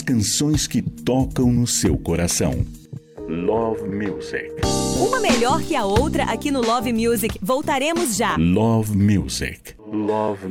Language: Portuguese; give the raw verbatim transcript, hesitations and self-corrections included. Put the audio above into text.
canções que tocam no seu coração. Love Music. Uma melhor que a outra aqui no Love Music. Voltaremos já. Love Music. Love